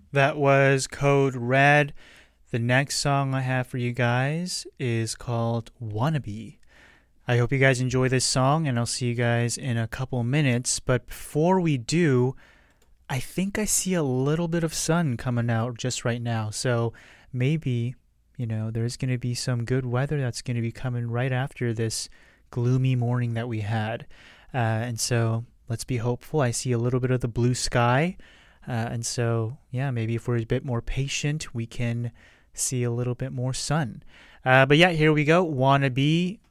That was Code Red. The next song I have for you guys is called Wannabe. I hope you guys enjoy this song, and I'll see you guys in a couple minutes. But before we do, I think I see a little bit of sun coming out just right now. So maybe, there's going to be some good weather that's going to be coming right after this gloomy morning that we had. And so let's be hopeful. I see a little bit of the blue sky. And so, yeah, maybe if we're a bit more patient, we can see a little bit more sun. But yeah, here we go. Wannabe